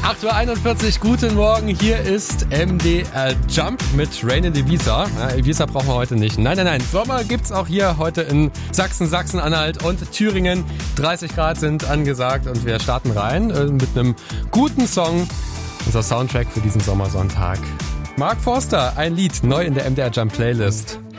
8:41 Uhr, guten Morgen, hier ist MDR Jump mit Rain in Ibiza. Ja, Ibiza brauchen wir heute nicht. Nein, Sommer gibt's auch hier heute in Sachsen, Sachsen-Anhalt und Thüringen. 30 Grad sind angesagt und wir starten rein mit einem guten Song. Unser Soundtrack für diesen Sommersonntag. Mark Forster, ein Lied, neu in der MDR Jump Playlist.